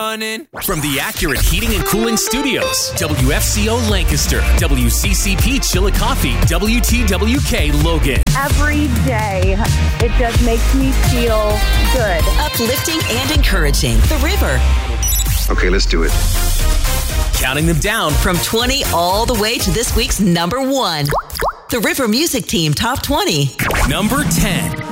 running. From the Accurate Heating and Cooling Studios, WFCO Lancaster, WCCP Chillicothe, WTWK Logan. Every day, it just makes me feel good. Uplifting and encouraging. The River. Okay, let's do it. Counting them down from 20 all the way to this week's number 1. The River Music Team Top 20. Number 10.